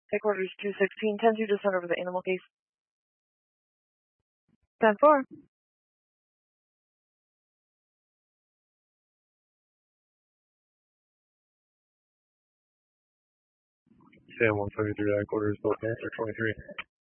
Take orders 216, 10-2, just send over the animal case. 10-4. 173, quarters, both hands are 23.